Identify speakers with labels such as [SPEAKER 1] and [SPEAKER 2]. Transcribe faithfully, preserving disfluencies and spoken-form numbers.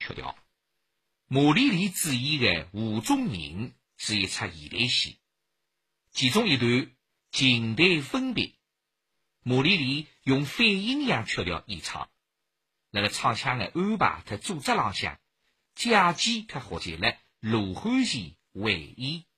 [SPEAKER 1] 曲调。马丽丽主演的《湖中人》是一出现代戏，其中一段情敌分别，马丽丽用反阴阳曲调演唱，那个唱腔的安排和组织浪向，假期他获得了罗汉贤为意。